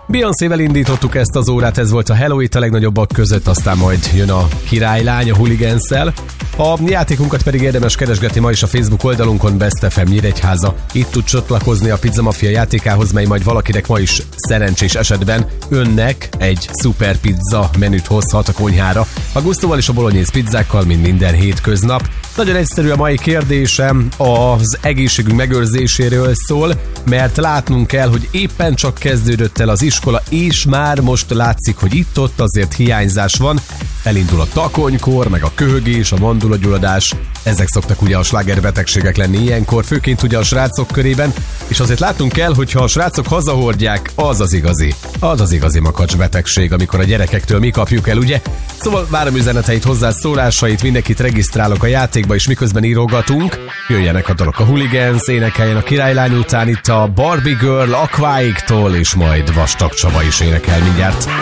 Beyoncével indítottuk ezt az órát, ez volt a Hello It a legnagyobbak között, aztán majd jön a királylány a Hooligans-szel. A játékunkat pedig érdemes keresgetni ma is a Facebook oldalunkon, Best FM Nyíregyháza. Itt tud csatlakozni a Pizza Mafia játékához, mely majd valakinek ma is szerencsés esetben önnek egy szuper pizza menüt hozhat a konyhára. A gusztóval és a bolognese pizzákkal, mint minden hétköznap. Nagyon egyszerű a mai kérdésem, az egészségünk megőrzéséről szól, mert látnunk kell, hogy éppen csak kezdődött el az iskola, és már most látszik, hogy itt-ott azért hiányzás van. Elindul a takonykor, meg a köhögés, a mandulagyulladás. Ezek szoktak ugye a slágerbetegségek lenni ilyenkor, főként ugye a srácok körében, és azért látnunk kell, hogyha a srácok hazahordják, az az igazi makacsbetegség, amikor a gyerekektől mi kapjuk el, ugye? Szóval várom üzeneteit, hozzászólásait, mindenkit regisztrálok a játékba, és miközben írogatunk, jöjjenek a dalok a Hooligans, énekeljen a királylány után itt a Barbie Girl, Aquaiktól, és majd Vastag Csaba is énekel mindjárt.